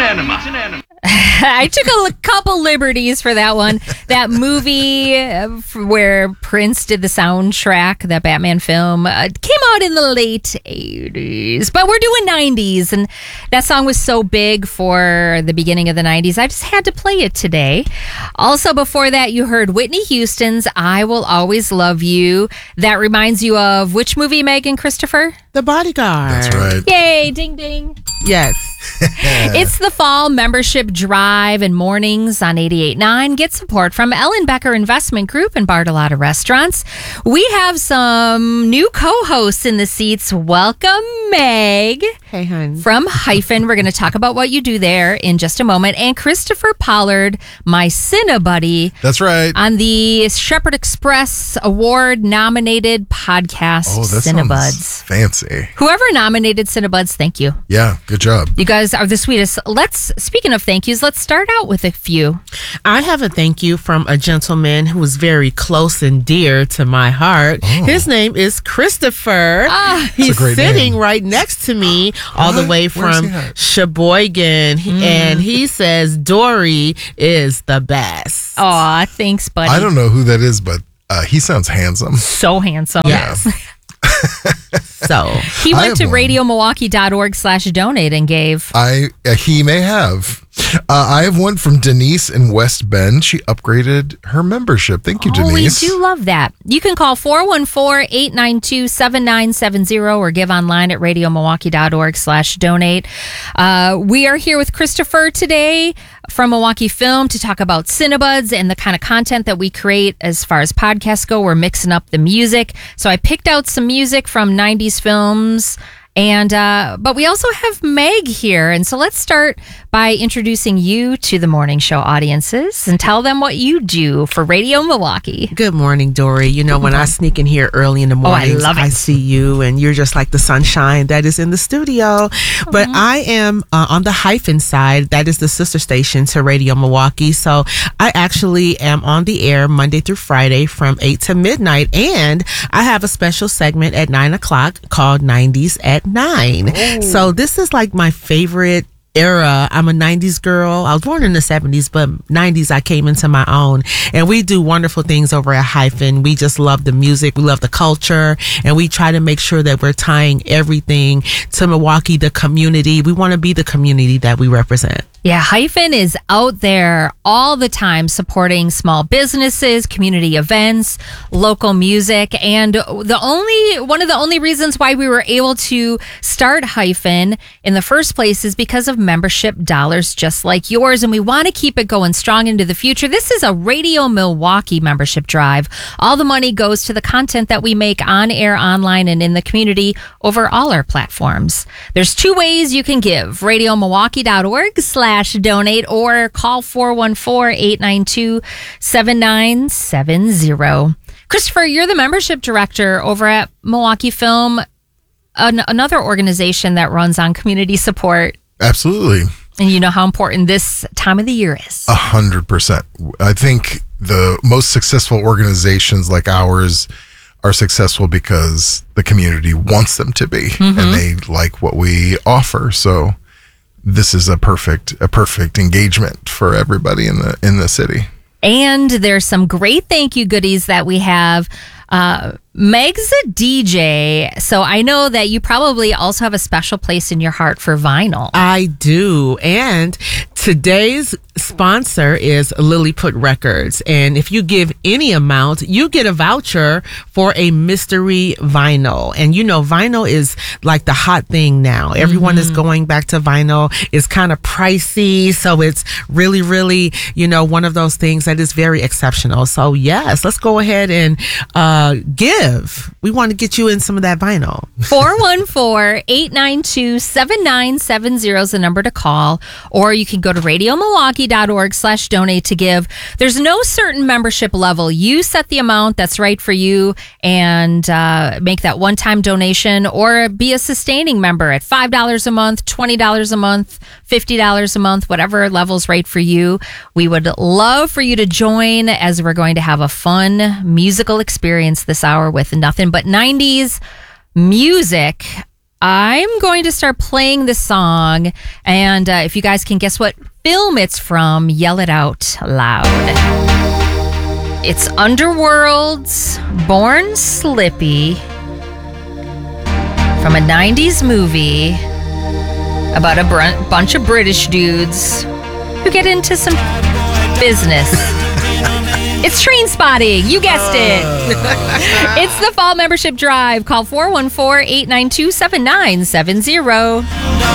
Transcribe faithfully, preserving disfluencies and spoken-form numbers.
enema. I took a couple liberties for that one. That movie uh, where Prince did the soundtrack, that Batman film, uh, came out in the late eighties. But we're doing nineties, and that song was so big for the beginning of the nineties, I just had to play it today. Also, before that, you heard Whitney Houston's I Will Always Love You. That reminds you of which movie, Megan Christopher? The Bodyguard. That's right. Yay, ding, ding. Yes. It's the fall membership drive and mornings on eighty-eight point nine. Get support from Ellen Becker Investment Group and Bartolotta Restaurants. We have some new co-hosts in the seats. Welcome, Meg. Hey, hon. From Hyphen. We're going to talk about what you do there in just a moment. And Christopher Pollard, my Cine buddy. That's right. On the Shepherd Express Award nominated podcast, Oh, that Cinebuds. sounds fancy. Whoever nominated Cinebuds, thank you. Yeah, good job. You guys are the sweetest. Let's, speaking of thank yous, let's start out with a few. I have a thank you from a gentleman who is very close and dear to my heart. Oh. His name is Christopher. Ah. He's That's a great sitting name. right next to me, all the What? way Where's from he at? Sheboygan. And he says Dory is the best. Aw, thanks, buddy. I don't know who that is, but uh, he sounds handsome. So handsome. Yes. So He I went have to one. radio milwaukee dot org slash donate and gave. I uh, he may have. Uh, I have one from Denise in West Bend. She upgraded her membership. Thank you, Oh, we Denise. do love that. You can call four one four, eight nine two, seven nine seven zero or give online at radio milwaukee dot org slash donate. Uh, we are here with Christopher today from Milwaukee Film to talk about Cinebuds and the kind of content that we create as far as podcasts go. We're mixing up the music. So I picked out some music from nineties films. And, uh, but we also have Meg here. And so let's start by introducing you to the morning show audiences and tell them what you do for Radio Milwaukee. good morning, Dory. You know, when I sneak in here early in the Oh, I morning, love it. see you, and you're just like the sunshine that is in the studio. But I am uh, on the Hyphen side. That is the sister station to Radio Milwaukee. So I actually am on the air Monday through Friday from eight to midnight. And I have a special segment at nine o'clock called nineties at nine. So this is like my favorite era. I'm a nineties girl. I was born in the seventies, but nineties I came into my own. And we do wonderful things over at Hyphen. We just love the music. We love the culture. And we try to make sure that we're tying everything to Milwaukee, the community. We want to be the community that we represent. Yeah, Hyphen is out there all the time supporting small businesses, community events, local music. And the only one of the only reasons why we were able to start Hyphen in the first place is because of membership dollars just like yours. And we want to keep it going strong into the future. This is a Radio Milwaukee membership drive. All the money goes to the content that we make on air, online, and in the community over all our platforms. There's two ways you can give. radio milwaukee dot org slash donate or call four one four, eight nine two, seven nine seven zero. Christopher, you're the membership director over at Milwaukee Film, an- another organization that runs on community support. Absolutely. And you know how important this time of the year is. A hundred percent. I think the most successful organizations like ours are successful because the community wants them to be, Mm-hmm. and they like what we offer. So this is a perfect a perfect engagement for everybody in the in the city. And there's some great thank you goodies that we have. Uh, Meg's a D J, so I know that you probably also have a special place in your heart for vinyl. I do. And today's sponsor is Lilliput Records. And if you give any amount, you get a voucher for a mystery vinyl. And you know, vinyl is like the hot thing now. Everyone is going back to vinyl. It's kind of pricey. So it's really, really, you know, one of those things that is very exceptional. So yes, let's go ahead and uh, give. We want to get you in some of that vinyl. four one four, eight nine two, seven nine seven zero is the number to call, or you can go to radio milwaukee dot org slash donate to give. There's no certain membership level. You set the amount that's right for you and uh, make that one-time donation, or be a sustaining member at five dollars a month, twenty dollars a month, fifty dollars a month, whatever level's right for you. We would love for you to join, as we're going to have a fun musical experience this hour with nothing but nineties music. I'm going to start playing this song, and uh, if you guys can guess what film it's from, yell it out loud. It's Underworld's Born Slippy, from a nineties movie about a br- bunch of British dudes who get into some business. It's Train Spotting. You guessed it. It's the Fall Membership Drive. Call four one four, eight nine two, seven nine seven zero.